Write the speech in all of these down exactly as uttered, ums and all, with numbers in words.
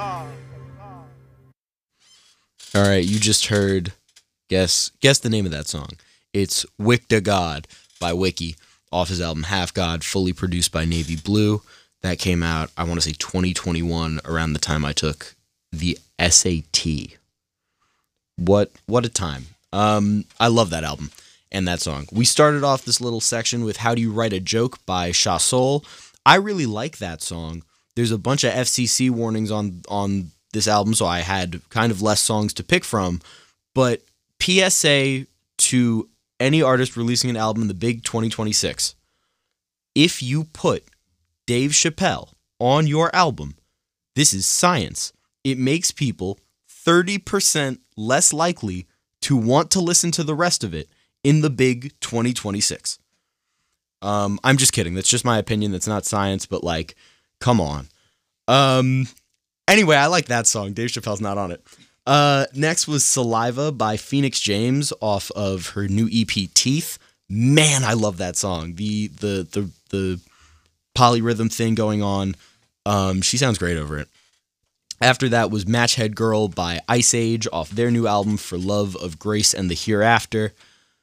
All right, you just heard, guess guess the name of that song. It's Wick to God by Wiki off his album Half God, fully produced by Navy Blue. That came out, I want to say twenty twenty-one, around the time I took the S A T. What what a time. Um, I love that album and that song. We started off this little section with How Do You Write a Joke by Sha Soul. I really like that song. There's a bunch of F C C warnings on on this album, so I had kind of less songs to pick from. But P S A to any artist releasing an album in the big twenty twenty-six. If you put Dave Chappelle on your album, this is science. It makes people thirty percent less likely to want to listen to the rest of it in the big twenty twenty-six. Um, I'm just kidding. That's just my opinion. That's not science, but like, come on. Um, anyway, I like that song. Dave Chappelle's not on it. Uh, next was Saliva by Phoenix James off of her new E P Teeth. Man, I love that song. The the the the polyrhythm thing going on. Um, she sounds great over it. After that was Matchhead Girl by Ice Age off their new album For Love of Grace and the Hereafter.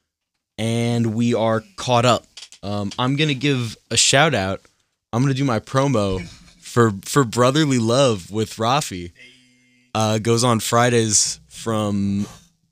And we are caught up. Um, I'm going to give a shout out. I'm going to do my promo for for Brotherly Love with Rafi. Uh, goes on Fridays from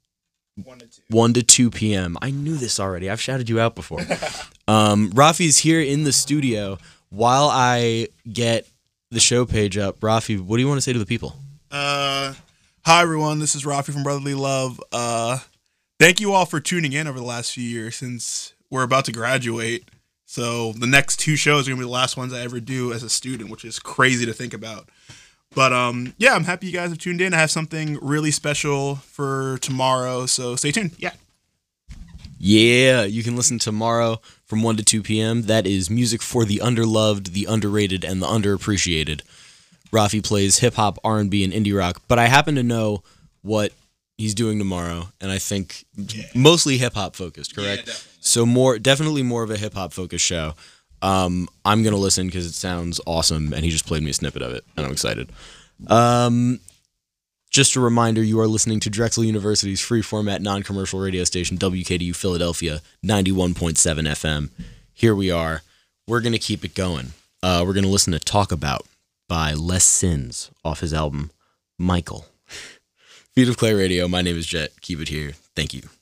one to two p.m. I knew this already. I've shouted you out before. um, Rafi's here in the studio. While I get the show page up, Rafi, what do you want to say to the people? Uh, hi, everyone. This is Rafi from Brotherly Love. Uh, thank you all for tuning in over the last few years since we're about to graduate. So the next two shows are going to be the last ones I ever do as a student, which is crazy to think about. But um, yeah, I'm happy you guys have tuned in. I have something really special for tomorrow, so stay tuned. Yeah. Yeah, you can listen tomorrow from one to two p.m. That is music for the underloved, the underrated, and the underappreciated. Rafi plays hip-hop, R and B, and indie rock, but I happen to know what he's doing tomorrow, and I think yeah. mostly hip-hop focused, correct? Yeah, so more, definitely more of a hip-hop focused show. Um, I'm going to listen because it sounds awesome, and he just played me a snippet of it, and I'm excited. Um, just a reminder, you are listening to Drexel University's free-format, non-commercial radio station, W K D U Philadelphia, ninety-one point seven F M. Here we are. We're going to keep it going. Uh, we're going to listen to Talk About by Les Sins off his album, Michael. Feet of Clay Radio, my name is Jet. Keep it here. Thank you.